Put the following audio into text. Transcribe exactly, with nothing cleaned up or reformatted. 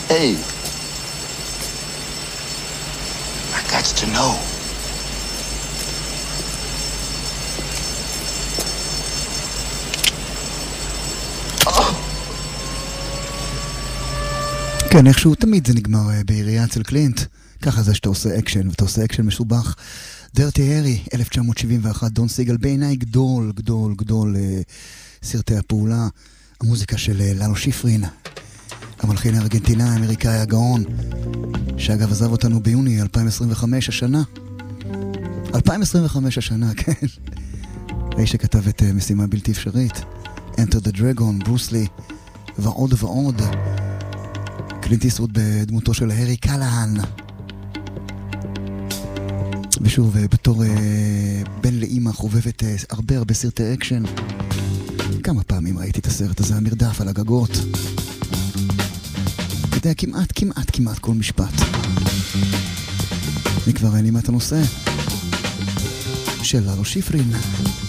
Hey, I got to know. כן, איכשהו תמיד זה נגמר בעירייה אצל קלינט. ככה זה שאתה עושה אקשן, ואתה עושה אקשן מסובך. דרטי הרי, אלף תשע מאות שבעים ואחת, דון סיגל, בעיניי גדול, גדול, גדול סרטי הפעולה. המוזיקה של ללו שיפרין, המלחין הארגנטינאי, האמריקאי הגאון, שאגב עזב אותנו ביוני אלפיים עשרים וחמש השנה. אלפיים עשרים וחמש השנה, כן. האיש שכתב את משימה בלתי אפשרית, Enter the Dragon, ברוס לי, ועוד ועוד. קלינט איסטווד בדמותו של הארי קלהן. ושוב, בתור בן לאמא חובבת הרבה הרבה סרטי אקשן. כמה פעמים ראיתי את הסרט הזה, המרדף על הגגות. אתה יודע, כמעט, כמעט, כמעט כל משפט. אני כבר אין לי מה את הנושא של ללו שיפרין.